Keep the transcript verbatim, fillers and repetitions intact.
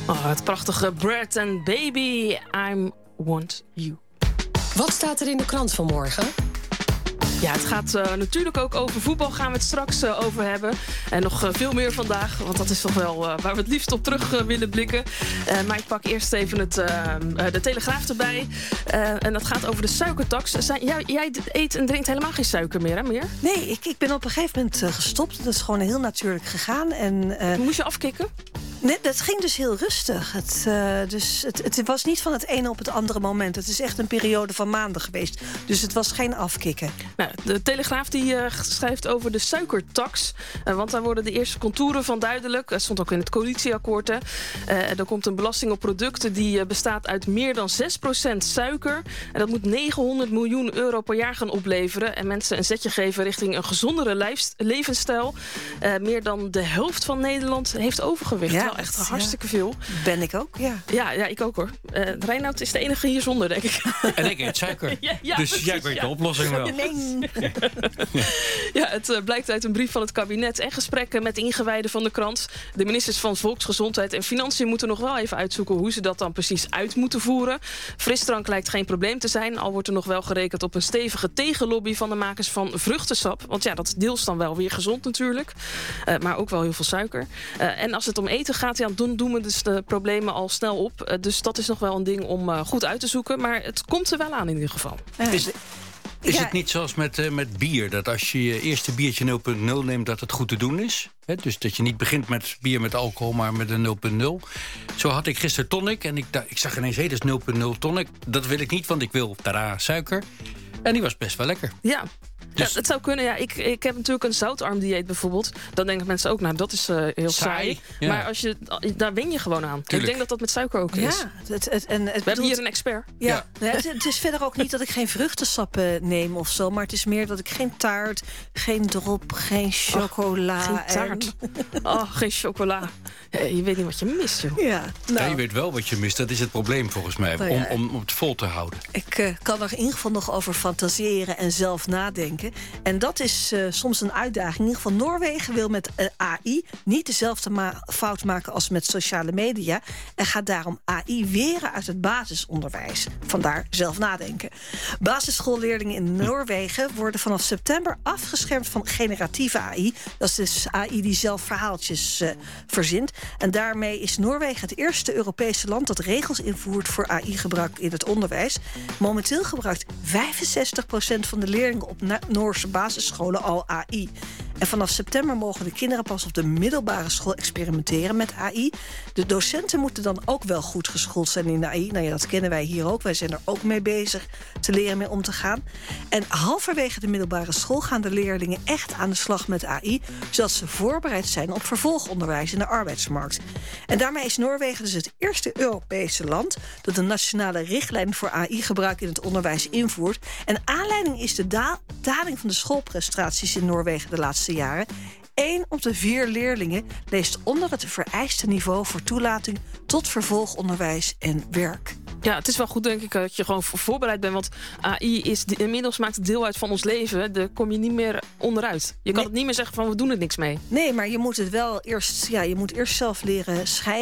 Oh, het prachtige Bread and Baby, I Want You. Wat staat er in de krant vanmorgen? Ja, het gaat uh, natuurlijk ook over voetbal. Gaan we het straks uh, over hebben. En nog uh, veel meer vandaag. Want dat is toch wel uh, waar we het liefst op terug uh, willen blikken. Uh, maar ik pak eerst even het, uh, uh, de Telegraaf erbij. Uh, en dat gaat over de suikertax. Zijn, jij, jij eet en drinkt helemaal geen suiker meer, hè? Meer? Nee, ik, ik ben op een gegeven moment uh, gestopt. Dat is gewoon heel natuurlijk gegaan. En, uh, Moest je afkicken? Nee, dat ging dus heel rustig. Het, uh, dus het, het was niet van het ene op het andere moment. Het is echt een periode van maanden geweest. Dus het was geen afkicken. Nou, de Telegraaf die, uh, schrijft over de suikertax. Uh, want daar worden de eerste contouren van duidelijk. Dat stond ook in het coalitieakkoord. Uh, er komt een belasting op producten die uh, bestaat uit meer dan zes procent suiker. En dat moet negenhonderd miljoen euro per jaar gaan opleveren. En mensen een zetje geven richting een gezondere lijfst- levensstijl. Uh, meer dan de helft van Nederland heeft overgewicht. Ja. Wel echt hartstikke ja. veel. Ben ik ook, ja. Ja, ja ik ook hoor. Uh, Reinoud is de enige hier zonder, denk ik. En ik eet suiker. Ja, ja, dus precies, jij weet ja. de oplossing wel. Nee. Ja, het uh, blijkt uit een brief van het kabinet en gesprekken met ingewijden van de krant. De ministers van Volksgezondheid en Financiën moeten nog wel even uitzoeken hoe ze dat dan precies uit moeten voeren. Frisdrank lijkt geen probleem te zijn, al wordt er nog wel gerekend op een stevige tegenlobby van de makers van vruchtensap. Want ja, dat is deels dan wel weer gezond natuurlijk, uh, maar ook wel heel veel suiker. Uh, en als het om eten gaat, ja, dan doen we dus de problemen al snel op. Uh, dus dat is nog wel een ding om uh, goed uit te zoeken, maar het komt er wel aan in ieder geval. Is, is Ja. het niet zoals met, uh, met bier, dat als je je eerste biertje nul punt nul neemt, dat het goed te doen is? He, dus dat je niet begint met bier met alcohol, maar met een nul punt nul. Zo had ik gisteren tonic en ik, ik zag ineens, hé, dat is nul punt nul tonic. Dat wil ik niet, want ik wil, tada, suiker. En die was best wel lekker. Ja. Dus- Ja, het zou kunnen. Ja, ik, ik heb natuurlijk een zoutarm dieet bijvoorbeeld. Dan denken mensen ook, nou, dat is uh, heel saai. Saai, ja. Maar als je, daar wen je gewoon aan. Ik denk dat dat met suiker ook is. Ja, het, het, en het We hebben hier een expert. Ja, Ja. nee, het, het is verder ook niet dat ik geen vruchtensappen neem of zo. Maar het is meer dat ik geen taart, geen drop, geen chocola. Geen taart. Oh, geen chocola. Ja, je weet niet wat je mist, joh. En, ja, nou, Ja, je weet wel wat je mist, dat is het probleem volgens mij, Nou om, ja. om, om het vol te houden. ik uh, kan er in ieder geval nog over fantaseren en zelf nadenken. En dat is uh, soms een uitdaging. In ieder geval Noorwegen wil met uh, A I niet dezelfde ma- fout maken als met sociale media. En gaat daarom A I weren uit het basisonderwijs. Vandaar zelf nadenken. Basisschoolleerlingen in Noorwegen worden vanaf september afgeschermd van generatieve A I. Dat is dus A I die zelf verhaaltjes uh, verzint. En daarmee is Noorwegen het eerste Europese land dat regels invoert voor A I-gebruik in het onderwijs. Momenteel gebruikt vijfenzestig procent van de leerlingen op na- Noorse basisscholen al A I. En vanaf september mogen de kinderen pas op de middelbare school experimenteren met A I. De docenten moeten dan ook wel goed geschoold zijn in A I. Nou ja, dat kennen wij hier ook. Wij zijn er ook mee bezig te leren mee om te gaan. En halverwege de middelbare school gaan de leerlingen echt aan de slag met A I, zodat ze voorbereid zijn op vervolgonderwijs in de arbeidsmarkt. En daarmee is Noorwegen dus het eerste Europese land dat een nationale richtlijn voor A I-gebruik in het onderwijs invoert. En aanleiding is de da- daling van de schoolprestaties in Noorwegen de laatste jaren. Eén op de vier leerlingen leest onder het vereiste niveau voor toelating tot vervolgonderwijs en werk. Ja, het is wel goed, denk ik, dat je gewoon voor- voorbereid bent. Want A I is inmiddels maakt het deel uit van ons leven. Daar kom je niet meer onderuit. Je kan Nee. het niet meer zeggen van we doen er niks mee. Nee, maar je moet het wel eerst, ja, je moet eerst zelf leren scheiden.